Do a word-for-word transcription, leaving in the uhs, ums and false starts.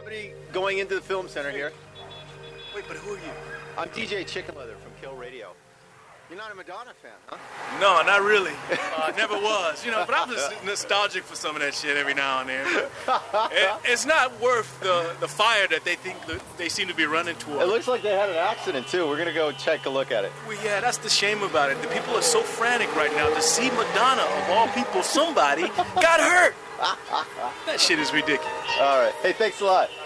Company going into the film center here. Wait, but who are you? I'm D J Chicken Leather from Kill Radio. You're not a Madonna fan, huh? No, not really. Uh, never was. You know, but I'm just nostalgic for some of that shit every now and then. It, it's not worth the, the fire that they think that they seem to be running toward. It looks like they had an accident, too. We're going to go take a look at it. Well, yeah, that's the shame about it. The people are so frantic right now to see Madonna, of all people, somebody got hurt. That shit is ridiculous. All right. Hey, thanks a lot.